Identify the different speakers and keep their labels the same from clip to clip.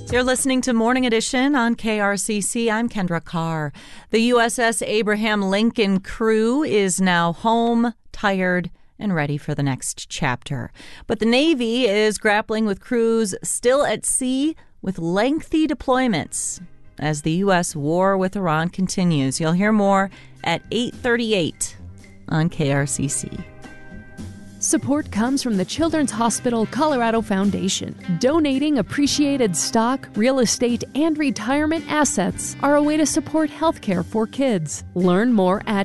Speaker 1: You're listening to Morning Edition on KRCC. I'm Kendra Carr. The USS Abraham Lincoln crew is now home, tired, and ready for the next chapter. But the Navy is grappling with crews still at sea with lengthy deployments as the U.S. war with Iran continues. You'll hear more at 8:38 on KRCC.
Speaker 2: Support comes from the Children's Hospital Colorado Foundation. Donating appreciated stock, real estate, and retirement assets are a way to support healthcare for kids. Learn more at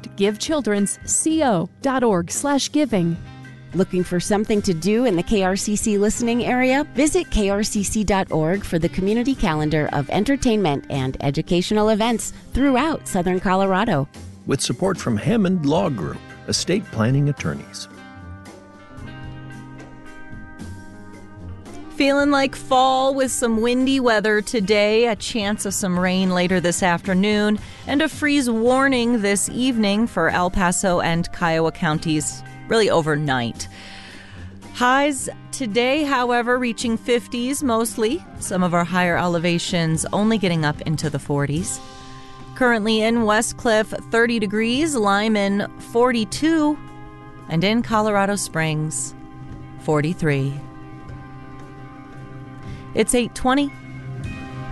Speaker 2: givechildrensco.org/giving.
Speaker 3: Looking for something to do in the KRCC listening area? Visit krcc.org for the community calendar of entertainment and educational events throughout Southern Colorado.
Speaker 4: With support from Hammond Law Group, estate planning attorneys.
Speaker 1: Feeling like fall with some windy weather today, a chance of some rain later this afternoon, and a freeze warning this evening for El Paso and Kiowa counties, really overnight. Highs today, however, reaching 50s mostly. Some of our higher elevations only getting up into the 40s. Currently in Westcliff, 30 degrees, Lyman, 42, and in Colorado Springs, 43. It's 8:20.